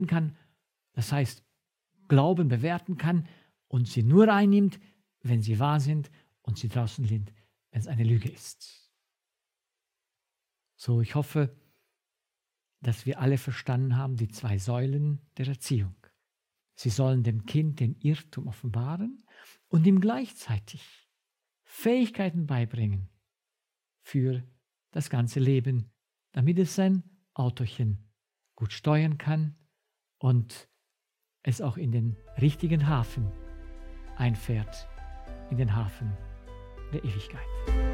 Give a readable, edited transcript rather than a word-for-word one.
kann, das heißt Glauben bewerten kann und sie nur einnimmt, wenn sie wahr sind und sie draußen sind, wenn es eine Lüge ist. So, ich hoffe, dass wir alle verstanden haben, die 2 Säulen der Erziehung. Sie sollen dem Kind den Irrtum offenbaren und ihm gleichzeitig Fähigkeiten beibringen für das ganze Leben, damit es sein Autochen gut steuern kann und es auch in den richtigen Hafen einfährt, in den Hafen der Ewigkeit.